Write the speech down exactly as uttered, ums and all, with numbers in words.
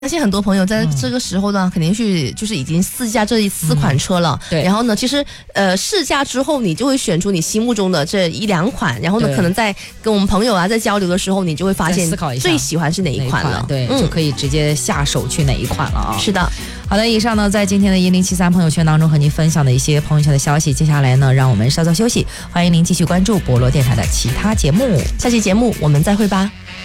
相信很多朋友在这个时候呢，嗯、肯定去就是已经试驾这四款车了。嗯、对，然后呢，其实呃试驾之后，你就会选出你心目中的这一两款，然后呢，可能在跟我们朋友啊在交流的时候，你就会发现最喜欢是哪一款了。 对、嗯，就可以直接下手去哪一款了啊。 是的。 好的，以上呢，在今天的一零七三朋友圈当中和您分享的一些朋友圈的消息，接下来呢，让我们稍作休息，欢迎您继续关注博罗电台的其他节目， 下期节目我们再会吧。